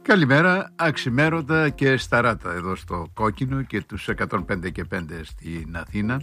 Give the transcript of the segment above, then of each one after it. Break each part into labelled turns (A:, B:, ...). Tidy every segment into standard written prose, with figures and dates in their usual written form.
A: Καλημέρα, αξιμέρωτα και σταράτα εδώ στο Κόκκινο και τους 105 και 5 στην Αθήνα,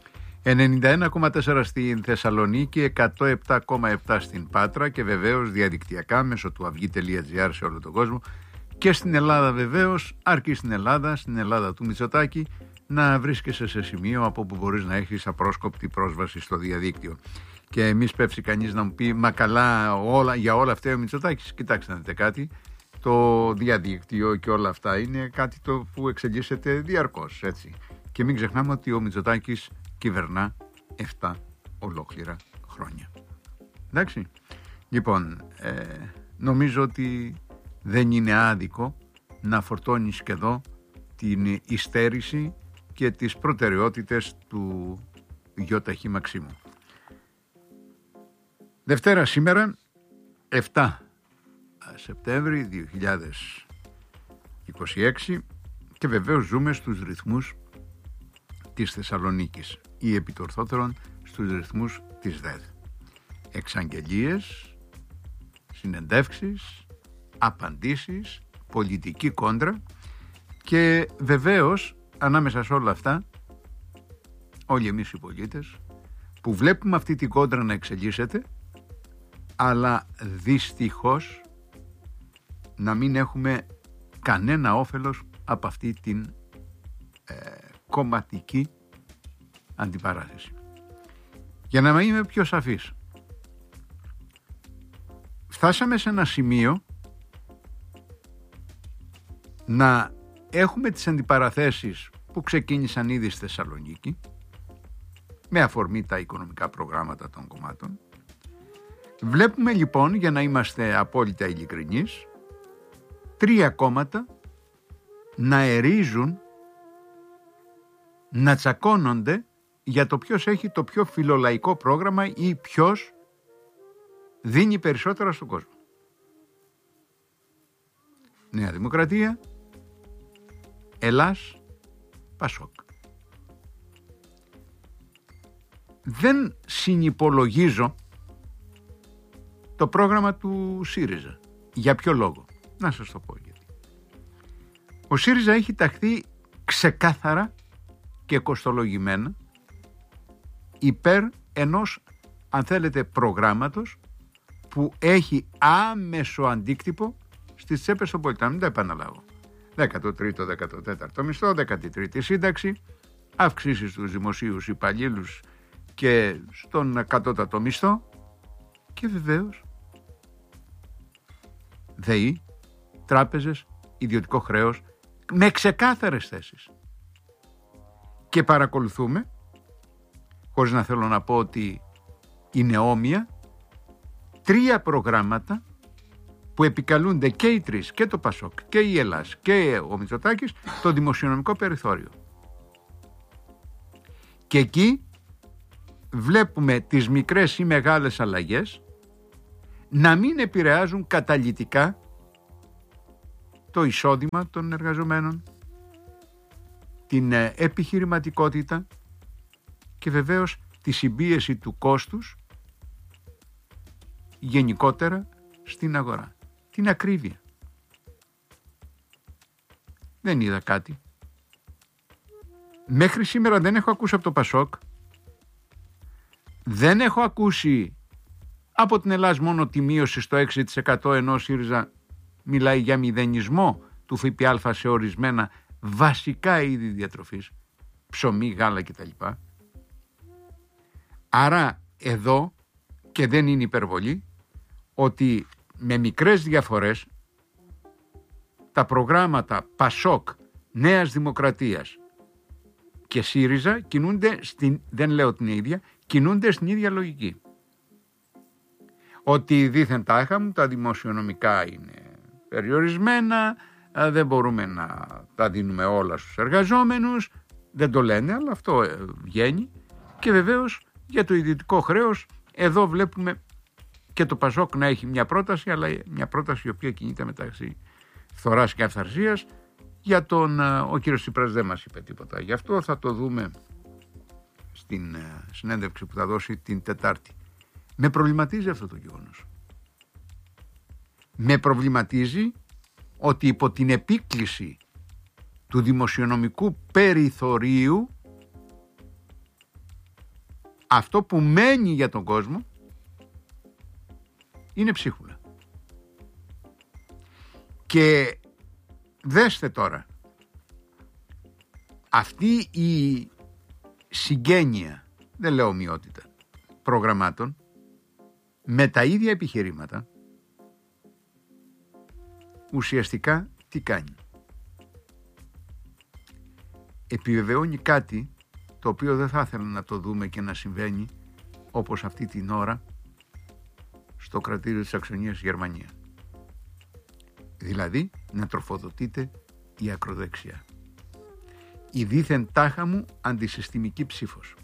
A: 91,4 στην Θεσσαλονίκη, 107,7 στην Πάτρα και βεβαίως διαδικτυακά μέσω του αυγή.gr σε όλο τον κόσμο και στην Ελλάδα βεβαίως, αρκεί στην Ελλάδα του Μητσοτάκη, να βρίσκεσαι σε σημείο από που μπορείς να έχεις απρόσκοπτη πρόσβαση στο διαδίκτυο. Και μη σπεύσει κανείς να μου πει, μα καλά για όλα αυτά ο Μητσοτάκης. Κοιτάξτε να δείτε κάτι. Το διαδίκτυο και όλα αυτά είναι κάτι το που εξελίσσεται διαρκώς, έτσι. Και μην ξεχνάμε ότι ο Μητσοτάκης κυβερνά 7 ολόκληρα χρόνια. Εντάξει. Λοιπόν, νομίζω ότι δεν είναι άδικο να φορτώνεις και εδώ την υστέρηση και τις προτεραιότητες του ΙΧ Μαξίμου. Δευτέρα σήμερα, 7 Σεπτέμβρη 2026 και βεβαίως ζούμε στους ρυθμούς της Θεσσαλονίκης ή επιτορθότερον στους ρυθμούς της ΔΕΔ. Εξαγγελίες, συνεντεύξεις, απαντήσεις, πολιτική κόντρα και βεβαίως ανάμεσα σε όλα αυτά όλοι εμείς οι πολίτες που βλέπουμε αυτή την κόντρα να εξελίσσεται, αλλά δυστυχώς να μην έχουμε κανένα όφελος από αυτή την κομματική αντιπαράθεση. Για να είμαι πιο σαφής, φτάσαμε σε ένα σημείο να έχουμε τις αντιπαραθέσεις που ξεκίνησαν ήδη στη Θεσσαλονίκη με αφορμή τα οικονομικά προγράμματα των κομμάτων. Βλέπουμε λοιπόν, για να είμαστε απόλυτα ειλικρινείς, 3 κόμματα να ερίζουν, να τσακώνονται για το ποιος έχει το πιο φιλολαϊκό πρόγραμμα ή ποιος δίνει περισσότερα στον κόσμο. Νέα Δημοκρατία, Ελλάς, Πασόκ. Δεν συνυπολογίζω το πρόγραμμα του ΣΥΡΙΖΑ. Για ποιο λόγο? Να σας το πω γιατί. Ο ΣΥΡΙΖΑ έχει ταχθεί ξεκάθαρα και κοστολογημένα υπέρ ενός, αν θέλετε, προγράμματος που έχει άμεσο αντίκτυπο στις τσέπες των πολιτών. Μην τα επαναλάβω. 13ο, 14ο μισθό, 13η σύνταξη, αυξήσεις στους δημοσίους υπαλλήλους και στον κατώτατο μισθό και βεβαίως ΔΕΗ, τράπεζες, ιδιωτικό χρέος με ξεκάθαρες θέσεις. Και παρακολουθούμε, χωρίς να θέλω να πω ότι είναι όμοια, 3 προγράμματα που επικαλούνται και οι 3, και το Πασόκ και η Ελλάς και ο Μητσοτάκης, το δημοσιονομικό περιθώριο. Και εκεί βλέπουμε τις μικρές ή μεγάλες αλλαγές να μην επηρεάζουν καταλυτικά το εισόδημα των εργαζομένων, την επιχειρηματικότητα και βεβαίως τη συμπίεση του κόστους γενικότερα στην αγορά. Την ακρίβεια. Δεν είδα κάτι. Μέχρι σήμερα δεν έχω ακούσει από το Πασόκ, δεν έχω ακούσει από την Ελλάς μόνο τη μείωση στο 6%, ενώ ο ΣΥΡΙΖΑ μιλάει για μηδενισμό του ΦΠΑ σε ορισμένα βασικά είδη διατροφής, ψωμί, γάλα κτλ. Άρα εδώ, και δεν είναι υπερβολή, ότι με μικρές διαφορές τα προγράμματα Πασόκ, Νέας Δημοκρατίας και ΣΥΡΙΖΑ κινούνται δεν λέω την ίδια, κινούνται στην ίδια λογική. Ότι δήθεν τα δημοσιονομικά είναι περιορισμένα, δεν μπορούμε να τα δίνουμε όλα στους εργαζόμενους, δεν το λένε, αλλά αυτό βγαίνει. Και βεβαίως για το ιδιωτικό χρέος, εδώ βλέπουμε και το Πασόκ να έχει μια πρόταση, αλλά μια πρόταση η οποία κινείται μεταξύ φθοράς και αυθαρσίας. Για ο κύριος Τσίπρας δεν μας είπε τίποτα. Γι' αυτό θα το δούμε στην συνέντευξη που θα δώσει την Τετάρτη. Με προβληματίζει αυτό το γεγονός. Με προβληματίζει ότι υπό την επίκληση του δημοσιονομικού περιθωρίου αυτό που μένει για τον κόσμο είναι ψίχουλα. Και δέστε τώρα, αυτή η συγγένεια, δεν λέω ομοιότητα, προγραμμάτων με τα ίδια επιχειρήματα ουσιαστικά τι κάνει? Επιβεβαιώνει κάτι το οποίο δεν θα ήθελα να το δούμε και να συμβαίνει όπως αυτή την ώρα στο κρατήριο της Σαξονίας Γερμανία. Δηλαδή να τροφοδοτείται η ακροδεξιά. Η δήθεν τάχα μου αντισυστημική ψήφος.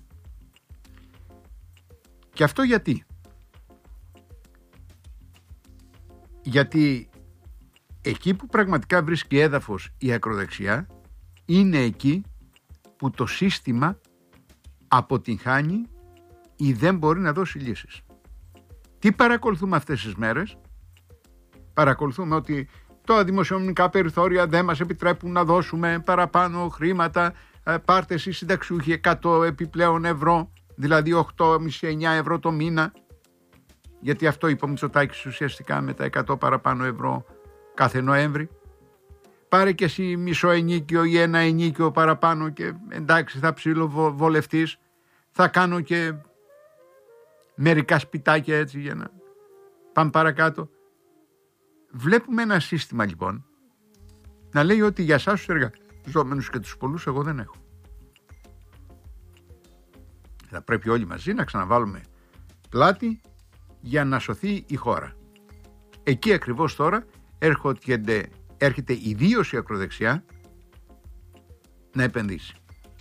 A: Και αυτό γιατί? Γιατί εκεί που πραγματικά βρίσκει έδαφος η ακροδεξιά είναι εκεί που το σύστημα αποτυγχάνει ή δεν μπορεί να δώσει λύσεις. Τι παρακολουθούμε αυτές τις μέρες? Παρακολουθούμε ότι τα δημοσιονομικά περιθώρια δεν μας επιτρέπουν να δώσουμε παραπάνω χρήματα. Πάρτε εσείς συνταξιούχοι 100 επιπλέον ευρώ, δηλαδή 8,5-9 ευρώ το μήνα. Γιατί αυτό είπε ο Μητσοτάκης ουσιαστικά με τα 100 παραπάνω ευρώ κάθε Νοέμβρη. Πάρε και εσύ μισό ενίκιο ή ένα ενίκιο παραπάνω και εντάξει θα ψιλοβολευτείς. Θα κάνω και μερικά σπιτάκια έτσι για να πάμε παρακάτω. Βλέπουμε ένα σύστημα λοιπόν να λέει ότι για εσάς τους εργαζόμενους και τους πολλούς εγώ δεν έχω. Θα πρέπει όλοι μαζί να ξαναβάλουμε πλάτη για να σωθεί η χώρα. Εκεί ακριβώς τώρα έρχεται ιδίως η ακροδεξιά να επενδύσει.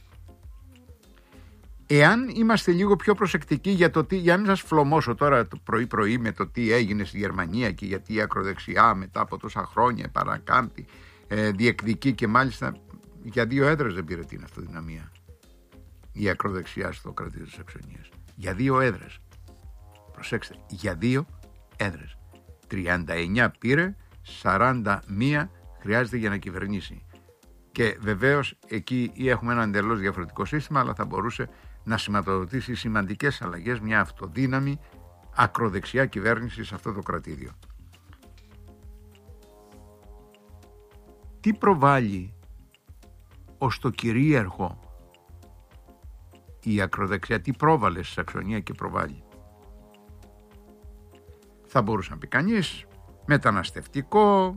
A: Εάν είμαστε λίγο πιο προσεκτικοί για το τι, για να μην σας φλωμώσω τώρα το πρωί με το τι έγινε στη Γερμανία και γιατί η ακροδεξιά μετά από τόσα χρόνια παρακάμπτει, διεκδικεί και μάλιστα για 2 έδρες δεν πήρε την αυτοδυναμία η ακροδεξιά στο κρατήριο της Σαξονίας. Για 2 έδρες. Προσέξτε, για 2 έδρες. 39 πήρε, 41 χρειάζεται για να κυβερνήσει. Και βεβαίως εκεί έχουμε ένα εντελώς διαφορετικό σύστημα, αλλά θα μπορούσε να σηματοδοτήσει σημαντικές αλλαγές, μια αυτοδύναμη ακροδεξιά κυβέρνηση σε αυτό το κρατήδιο. Τι προβάλλει ως το κυρίαρχο η ακροδεξιά, τι πρόβαλε στη Σαξονία και προβάλλει? Θα μπορούσε να πει κανείς μεταναστευτικό,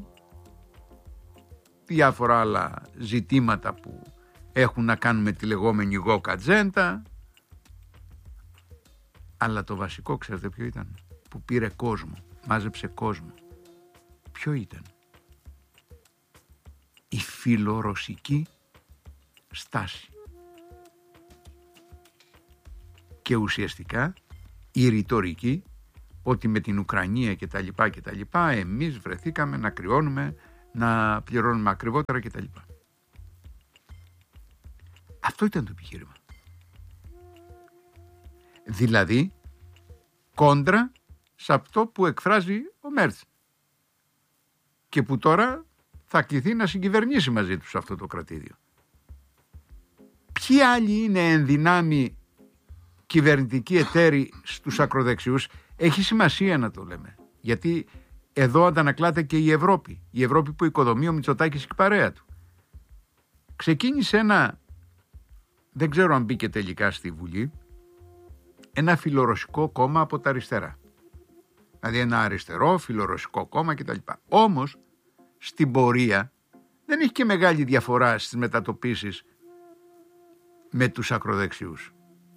A: διάφορα άλλα ζητήματα που έχουν να κάνουν με τη λεγόμενη woke ατζέντα. Αλλά το βασικό ξέρετε ποιο ήταν? Που πήρε κόσμο, μάζεψε κόσμο. Ποιο ήταν? Η φιλορωσική στάση. Και ουσιαστικά η ρητορική ότι με την Ουκρανία και τα λοιπά εμείς βρεθήκαμε να κρυώνουμε, να πληρώνουμε ακριβότερα κτλ. Αυτό ήταν το επιχείρημα. Δηλαδή κόντρα σε αυτό που εκφράζει ο Μέρτς και που τώρα θα κληθεί να συγκυβερνήσει μαζί τους αυτό το κρατήδιο. Ποιοι άλλοι είναι ενδυνάμοι κυβερνητικοί εταίροι στους ακροδεξιούς? Έχει σημασία να το λέμε, γιατί εδώ αντανακλάται και η Ευρώπη. Η Ευρώπη που οικοδομεί ο Μητσοτάκης και η παρέα του. Ξεκίνησε δεν ξέρω αν μπήκε τελικά στη Βουλή, ένα φιλορωσικό κόμμα από τα αριστερά. Δηλαδή ένα αριστερό φιλορωσικό κόμμα κτλ. Όμως στην πορεία δεν έχει και μεγάλη διαφορά στις μετατοπίσεις με τους ακροδεξιούς.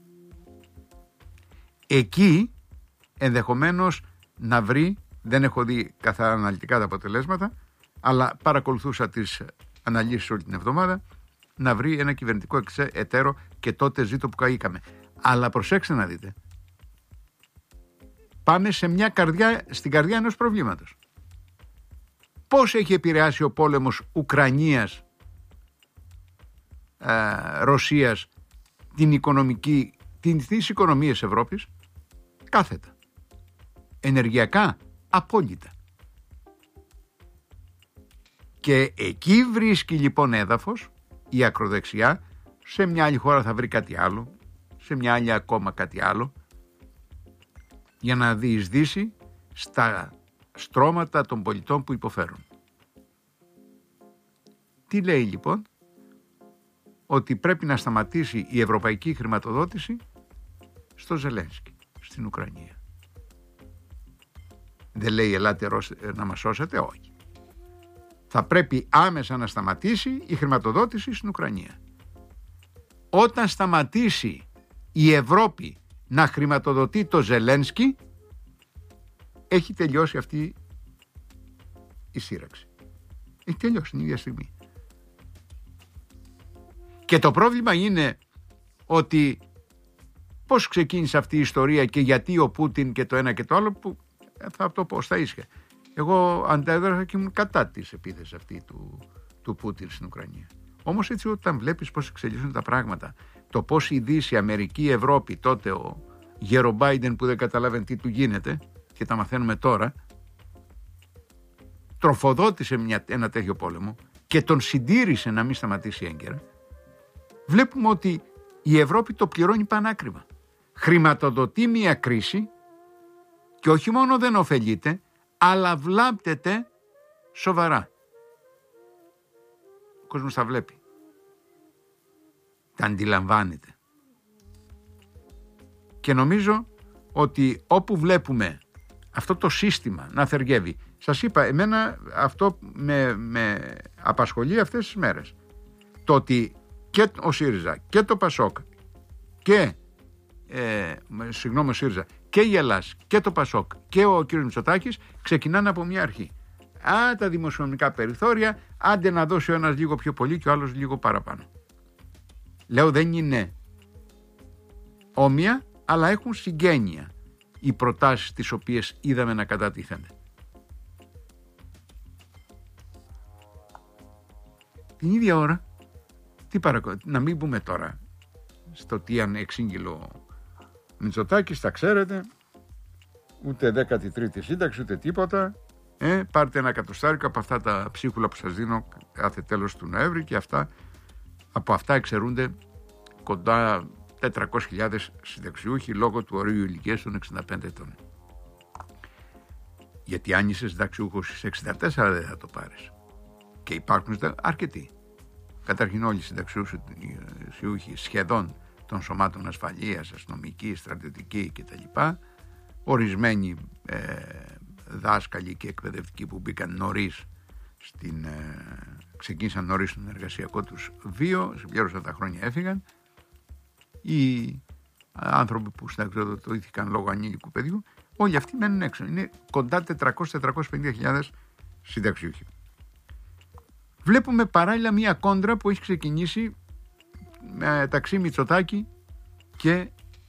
A: Εκεί ενδεχομένως να βρει, δεν έχω δει καθαρά αναλυτικά τα αποτελέσματα, αλλά παρακολουθούσα τις αναλύσεις όλη την εβδομάδα, να βρει ένα κυβερνητικό εταίρο και τότε ζήτω που καήκαμε. Αλλά προσέξτε να δείτε, πάμε στην καρδιά ενός προβλήματος. Πώς έχει επηρεάσει ο πόλεμος Ουκρανίας Ρωσίας τις οικονομίες Ευρώπης? Κάθετα. Ενεργειακά απόλυτα. Και εκεί βρίσκει λοιπόν έδαφος η ακροδεξιά. Σε μια άλλη χώρα θα βρει κάτι άλλο, σε μια άλλη ακόμα κάτι άλλο, για να διεισδύσει στα στρώματα των πολιτών που υποφέρουν. Τι λέει λοιπόν? Ότι πρέπει να σταματήσει η ευρωπαϊκή χρηματοδότηση στο Ζελένσκι, στην Ουκρανία. Δεν λέει ελάτε να μας σώσετε, όχι. Θα πρέπει άμεσα να σταματήσει η χρηματοδότηση στην Ουκρανία. Όταν σταματήσει η Ευρώπη να χρηματοδοτεί το Ζελένσκι, έχει τελειώσει αυτή η σύραξη. Έχει τελειώσει την ίδια στιγμή. Και το πρόβλημα είναι ότι πώς ξεκίνησε αυτή η ιστορία και γιατί ο Πούτιν και το ένα και το άλλο, που θα το πω στα ίσια. Εγώ αντέδρασα και ήμουν κατά της επίθεσης αυτή του Πούτιν στην Ουκρανία. Όμως έτσι όταν βλέπεις πώς εξελίσσονται τα πράγματα, το πώς η Δύση, η Αμερική, η Ευρώπη, τότε ο γέρο Μπάιντεν που δεν καταλάβαινε τι του γίνεται και τα μαθαίνουμε τώρα, τροφοδότησε ένα τέτοιο πόλεμο και τον συντήρησε να μην σταματήσει έγκαιρα, βλέπουμε ότι η Ευρώπη το πληρώνει πανάκριβα. Χρηματοδοτεί μια κρίση και όχι μόνο δεν ωφελείται, αλλά βλάπτεται σοβαρά. Ο κόσμος τα βλέπει. Τα αντιλαμβάνεται. Και νομίζω ότι όπου βλέπουμε αυτό το σύστημα να θεργεύει, σας είπα, εμένα αυτό με απασχολεί αυτές τις μέρες. Το ότι και ο ΣΥΡΙΖΑ και το ΠΑΣΟΚ και ο ΣΥΡΙΖΑ και η Ελλάς και το ΠΑΣΟΚ και ο κ. Μητσοτάκης ξεκινάνε από μια αρχή. Τα δημοσιονομικά περιθώρια, άντε να δώσει ο ένας λίγο πιο πολύ και ο άλλος λίγο παραπάνω. Λέω δεν είναι όμοια, αλλά έχουν συγγένεια οι προτάσεις τις οποίες είδαμε να κατατίθενται. Την ίδια ώρα, να μην πούμε τώρα στο τι αν εξήγηλο Μητσοτάκης, τα ξέρετε, ούτε 13η σύνταξη ούτε τίποτα. Πάρτε ένα εκατοστάρικο από αυτά τα ψίχουλα που σας δίνω κάθε τέλος του Νοέμβρη και από αυτά εξαιρούνται κοντά 400.000 συνταξιούχοι λόγω του ορίου ηλικίας των 65 ετών. Γιατί αν είσαι συνταξιούχος στις 64 δεν θα το πάρεις. Και υπάρχουν αρκετοί. Καταρχήν όλοι οι συνταξιούχοι σχεδόν των σωμάτων ασφαλείας, αστυνομική, στρατιωτική κτλ. Ορισμένοι δάσκαλοι και εκπαιδευτικοί που μπήκαν νωρίς ξεκίνησαν νωρίς στον εργασιακό τους βίο, συμπλήρωσαν τα χρόνια, έφυγαν. Οι άνθρωποι που συνταξιοδοτήθηκαν λόγω ανήλικου παιδιού, όλοι αυτοί μένουν έξω. Είναι κοντά 400-450.000 συνταξιούχοι. Βλέπουμε παράλληλα μια κόντρα που έχει ξεκινήσει μεταξύ Μητσοτάκη και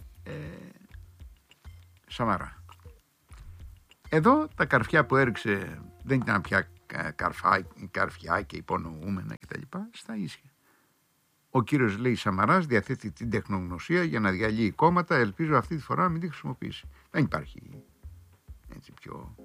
A: Σαμαρά. Εδώ τα καρφιά που έριξε δεν ήταν πια καρφιά και υπονοούμενα κτλ. Στα ίσια. Ο κύριος λέει Σαμαράς διαθέτει την τεχνογνωσία για να διαλύει κόμματα. Ελπίζω αυτή τη φορά να μην τη χρησιμοποιήσει. Δεν υπάρχει έτσι πιο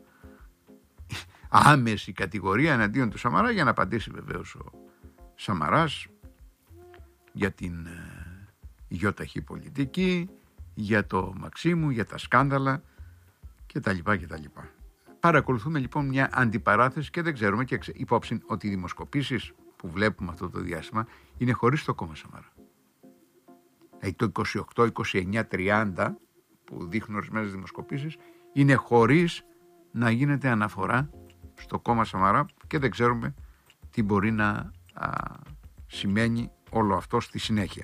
A: άμεση κατηγορία εναντίον του Σαμαρά, για να απαντήσει βεβαίως ο Σαμαράς για την γιοταχή πολιτική, για το Μαξίμου, για τα σκάνδαλα κτλ. Παρακολουθούμε λοιπόν μια αντιπαράθεση και δεν ξέρουμε και υπόψη ότι οι δημοσκοπήσεις που βλέπουμε αυτό το διάστημα είναι χωρίς το κόμμα Σαμαρά. Το 28, 29, 30 που δείχνουν ορισμένες δημοσκοπήσεις είναι χωρίς να γίνεται αναφορά στο κόμμα Σαμαρά και δεν ξέρουμε τι μπορεί να σημαίνει όλο αυτό στη συνέχεια.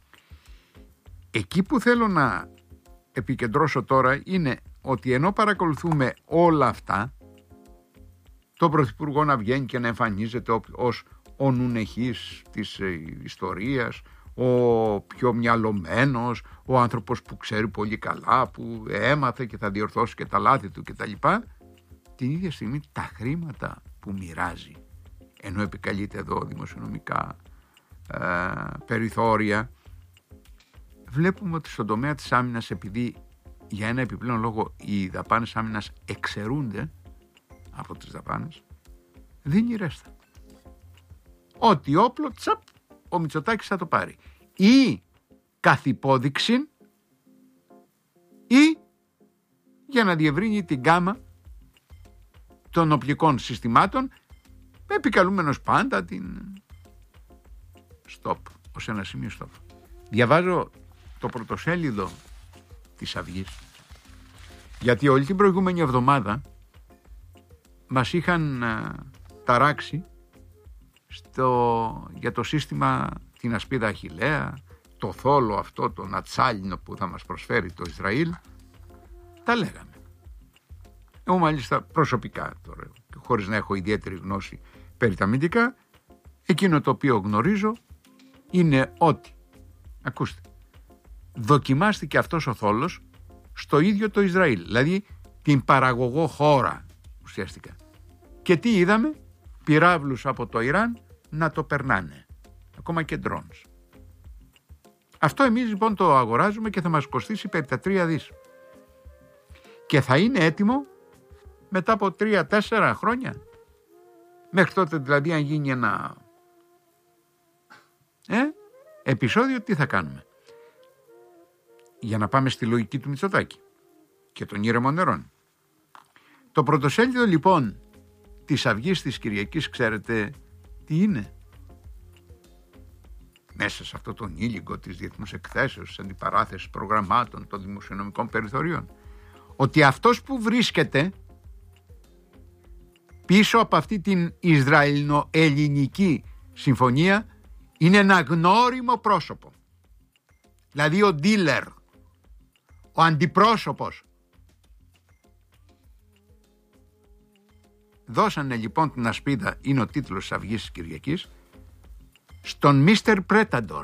A: Εκεί που θέλω να επικεντρώσω τώρα είναι ότι ενώ παρακολουθούμε όλα αυτά, τον Πρωθυπουργό να βγαίνει και να εμφανίζεται ως ο νουνεχής της ιστορίας, ο πιο μυαλωμένος, ο άνθρωπος που ξέρει πολύ καλά, που έμαθε και θα διορθώσει και τα λάθη του κτλ. Την ίδια στιγμή τα χρήματα που μοιράζει, ενώ επικαλείται εδώ δημοσιονομικά περιθώρια, βλέπουμε ότι στον τομέα της άμυνας, επειδή για ένα επιπλέον λόγο οι δαπάνες άμυνας εξαιρούνται από τις δαπάνες, δίνει ρέστα. ό,τι όπλο, τσαπ, ο Μητσοτάκης θα το πάρει. Ή καθ' υπόδειξη, ή για να διευρύνει την γκάμα των οπλικών συστημάτων, επικαλούμενος πάντα την stop, ως ένα σημείο stop. Διαβάζω το πρωτοσέλιδο της Αυγής, γιατί όλη την προηγούμενη εβδομάδα μας είχαν ταράξει για το σύστημα, την ασπίδα Αχιλλέα, το θόλο αυτό, το ατσάλινο που θα μας προσφέρει το Ισραήλ. Τα λέγαμε. Εγώ μάλιστα προσωπικά τώρα, χωρίς να έχω ιδιαίτερη γνώση περί τα αμυντικά, εκείνο το οποίο γνωρίζω είναι ότι, ακούστε, δοκιμάστηκε αυτός ο θόλος στο ίδιο το Ισραήλ, δηλαδή την παραγωγό χώρα ουσιαστικά. Και τι είδαμε? Πυράβλους από το Ιράν να το περνάνε, ακόμα και drones. Αυτό εμείς λοιπόν το αγοράζουμε και θα μας κοστίσει περί τα 3 δις. Και θα είναι έτοιμο μετά από 3-4 χρόνια. Μέχρι τότε δηλαδή, αν γίνει ένα επεισόδιο, τι θα κάνουμε? Για να πάμε στη λογική του Μητσοτάκη και των ήρεμων νερών. Το πρωτοσέλιδο λοιπόν της Αυγής της Κυριακής, ξέρετε τι είναι? Μέσα σε αυτό τον ήλιγκο της διεθνούς εκθέσεως, της αντιπαράθεσης προγραμμάτων, των δημοσιονομικών περιθωρίων, ότι αυτός που βρίσκεται πίσω από αυτή την Ισραηλο-ελληνική συμφωνία είναι ένα γνώριμο πρόσωπο. Δηλαδή ο dealer, ο αντιπρόσωπος. Δώσανε λοιπόν την ασπίδα, είναι ο τίτλος της Αυγής της Κυριακής, στον Mr. Predator.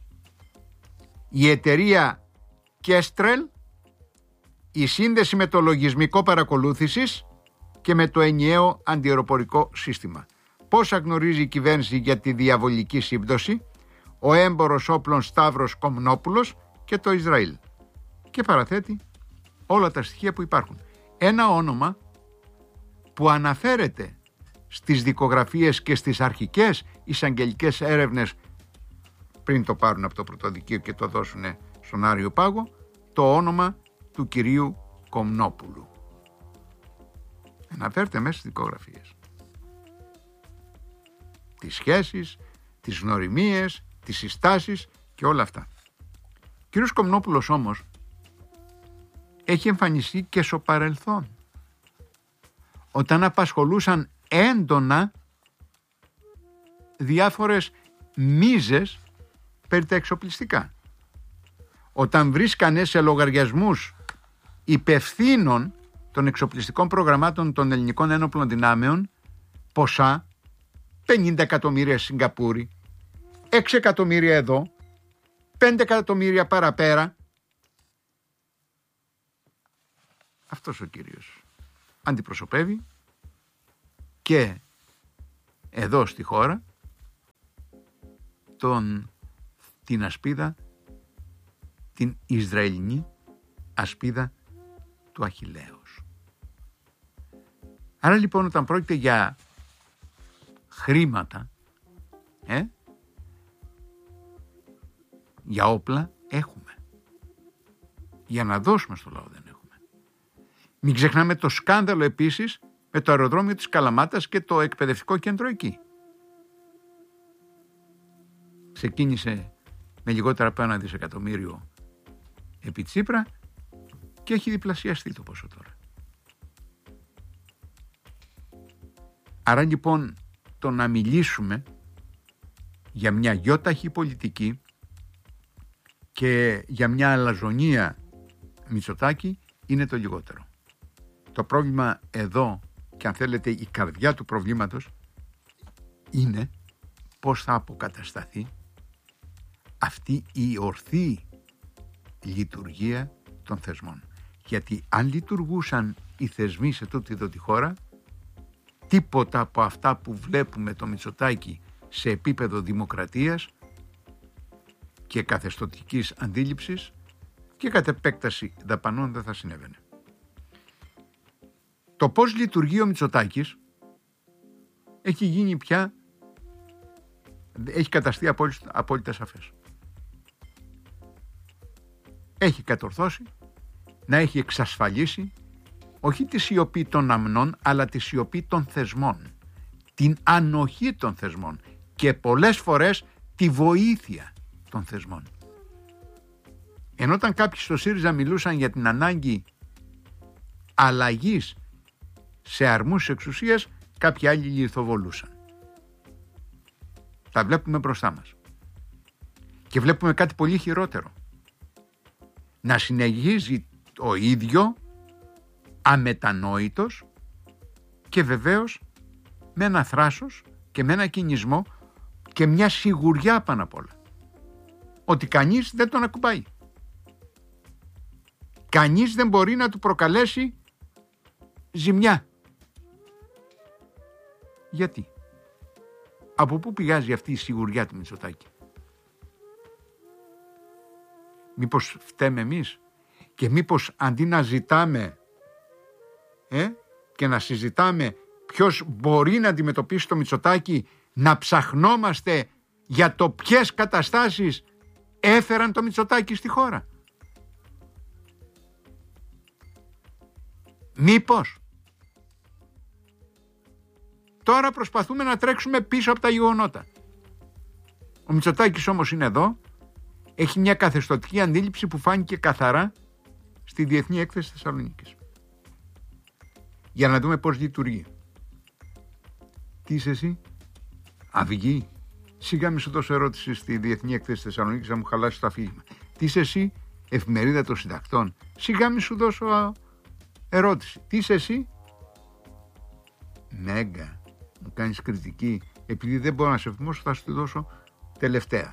A: Η εταιρεία Kestrel, η σύνδεση με το λογισμικό παρακολούθησης και με το ενιαίο αντιαεροπορικό σύστημα. Πόσα γνωρίζει η κυβέρνηση για τη διαβολική σύμπτωση, ο έμπορος όπλων Σταύρος Κομνόπουλος και το Ισραήλ. Και παραθέτει όλα τα στοιχεία που υπάρχουν. Ένα όνομα που αναφέρεται στις δικογραφίες και στις αρχικές εισαγγελικές έρευνες πριν το πάρουν από το πρωτοδικείο και το δώσουν στον Άριο Πάγο, το όνομα του κυρίου Κομνόπουλου. Αναφέρεται μέσα στις δικογραφίες. Τις σχέσεις, τις γνωριμίες, τις συστάσεις και όλα αυτά. Ο κύριος Κομνόπουλος όμως έχει εμφανιστεί και στο παρελθόν, όταν απασχολούσαν έντονα διάφορες μίζες περί τα εξοπλιστικά. Όταν βρίσκανε σε λογαριασμούς υπευθύνων των εξοπλιστικών προγραμμάτων των ελληνικών ένοπλων δυνάμεων ποσά 50 εκατομμύρια Σιγκαπούρη, 6 εκατομμύρια εδώ, 5 εκατομμύρια παραπέρα. Αυτός ο κύριος αντιπροσωπεύει και εδώ στη χώρα την ασπίδα, την Ισραηλινή ασπίδα του Αχιλλέως. Άρα λοιπόν, όταν πρόκειται για χρήματα, για όπλα έχουμε. Για να δώσουμε στο λαό δεν έχουμε. Μην ξεχνάμε το σκάνδαλο επίσης με το αεροδρόμιο της Καλαμάτας και το εκπαιδευτικό κέντρο εκεί. Ξεκίνησε με λιγότερα από 1 δισεκατομμύριο επί Τσίπρα και έχει διπλασιαστεί το ποσό τώρα. Άρα λοιπόν, το να μιλήσουμε για μια γιόταχη πολιτική και για μια αλαζονία Μητσοτάκη είναι το λιγότερο. Το πρόβλημα εδώ, και αν θέλετε η καρδιά του προβλήματος, είναι πώς θα αποκατασταθεί αυτή η ορθή λειτουργία των θεσμών. Γιατί αν λειτουργούσαν οι θεσμοί σε τούτη εδώ τη χώρα, τίποτα από αυτά που βλέπουμε το Μητσοτάκη σε επίπεδο δημοκρατίας και καθεστωτικής αντίληψης και κατ' επέκταση δαπανών δεν θα συνέβαινε. Το πώς λειτουργεί ο Μητσοτάκης έχει γίνει πια έχει καταστεί απόλυτα σαφές. Έχει κατορθώσει να έχει εξασφαλίσει όχι τη σιωπή των αμνών, αλλά τη σιωπή των θεσμών, την ανοχή των θεσμών και πολλές φορές τη βοήθεια των θεσμών. Ενώ όταν κάποιοι στο ΣΥΡΙΖΑ μιλούσαν για την ανάγκη αλλαγής σε αρμούς εξουσίας, κάποιοι άλλοι λιθοβολούσαν. Τα βλέπουμε μπροστά μας. Και βλέπουμε κάτι πολύ χειρότερο. Να συνεχίζει το ίδιο αμετανόητος και βεβαίως με ένα θράσος και με ένα κινησμό και μια σιγουριά πάνω απ' όλα. Ότι κανείς δεν τον ακουμπάει. Κανείς δεν μπορεί να του προκαλέσει ζημιά. Γιατί? Από πού πηγάζει αυτή η σιγουριά του Μητσοτάκη? Μήπως φταίμε εμείς? Και μήπως αντί να ζητάμε και να συζητάμε ποιος μπορεί να αντιμετωπίσει το Μητσοτάκη, να ψαχνόμαστε για το ποιες καταστάσεις έφεραν το Μητσοτάκη στη χώρα? Μήπως τώρα προσπαθούμε να τρέξουμε πίσω από τα γεγονότα? Ο Μητσοτάκης όμως είναι εδώ, έχει μια καθεστωτική αντίληψη που φάνηκε καθαρά στη Διεθνή Έκθεση Θεσσαλονίκης. Για να δούμε πώς λειτουργεί. Τι είσαι εσύ? Αυγή? Σιγά μη σου δώσω ερώτηση στη Διεθνή Έκθεση Θεσσαλονίκης, να μου χαλάσει το αφήγημα. Τι είσαι εσύ? Εφημερίδα των Συντακτών? Σιγά μη σου δώσω ερώτηση. Τι είσαι εσύ? Μέγκα. Μου κάνεις κριτική. Επειδή δεν μπορώ να σε θυμώσω, θα σου τη δώσω τελευταία.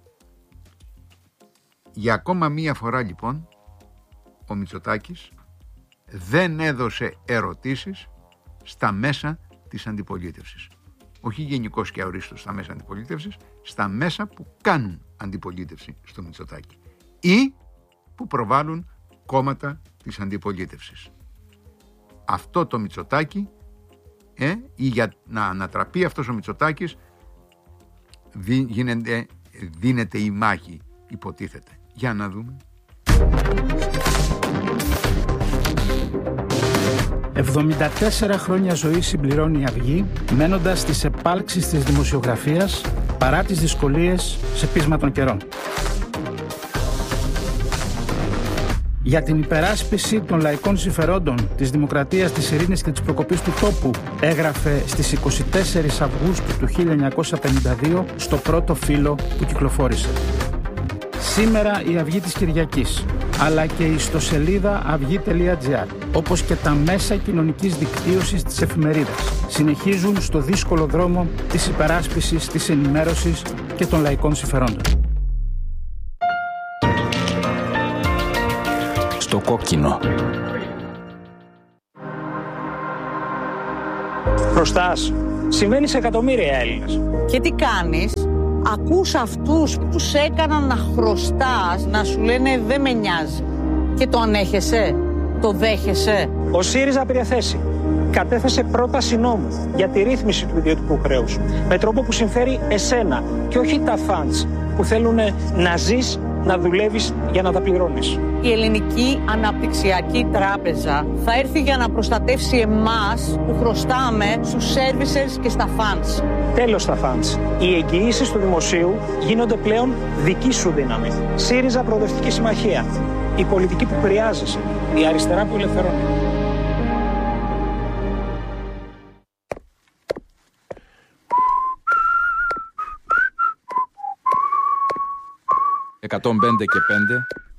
A: Για ακόμα μία φορά λοιπόν ο Μητσοτάκης δεν έδωσε ερωτήσεις στα μέσα της αντιπολίτευσης. Όχι γενικώς και αορίστως στα μέσα αντιπολίτευσης, στα μέσα που κάνουν αντιπολίτευση στο Μητσοτάκη ή που προβάλλουν κόμματα της αντιπολίτευσης. Αυτό το Μητσοτάκη ή για να ανατραπεί αυτός ο Μητσοτάκης δίνεται η μάχη, υποτίθεται. Για να δούμε.
B: 74 χρόνια ζωή συμπληρώνει η Αυγή, μένοντας στις επάλξεις της δημοσιογραφίας παρά τις δυσκολίες σε πείσμα των καιρών. Για την υπεράσπιση των λαϊκών συμφερόντων, της δημοκρατίας, της ειρήνης και της προκοπής του τόπου, έγραφε στις 24 Αυγούστου του 1952 στο πρώτο φύλλο που κυκλοφόρησε. Σήμερα η Αυγή της Κυριακής, αλλά και η ιστοσελίδα αυγή.gr, όπως και τα μέσα κοινωνικής δικτύωσης της εφημερίδας, συνεχίζουν στο δύσκολο δρόμο της υπεράσπισης, της ενημέρωσης και των λαϊκών συμφερόντων. Στο κόκκινο.
C: Χρωστάς. Συμβαίνει σε εκατομμύρια Έλληνες.
D: Και τι κάνεις? Ακούς αυτούς που σε έκαναν να χρωστάς, να σου λένε δεν με νοιάζει. Και το ανέχεσαι, το δέχεσαι.
C: Ο ΣΥΡΙΖΑ πήρε θέση. Κατέθεσε πρόταση νόμου για τη ρύθμιση του ιδιωτικού χρέους. Με τρόπο που συμφέρει εσένα και όχι τα φαντς που θέλουν να ζεις, να δουλεύεις για να τα πληρώνεις.
D: Η Ελληνική Αναπτυξιακή Τράπεζα θα έρθει για να προστατεύσει εμάς που χρωστάμε στους services και στα funds.
C: Τέλος στα funds. Οι εγγυήσεις του δημοσίου γίνονται πλέον δική σου δύναμη. ΣΥΡΙΖΑ Προοδευτική Συμμαχία. Η πολιτική που χρειάζεσαι. Η αριστερά που ελευθερώνει.
E: «105 και 5»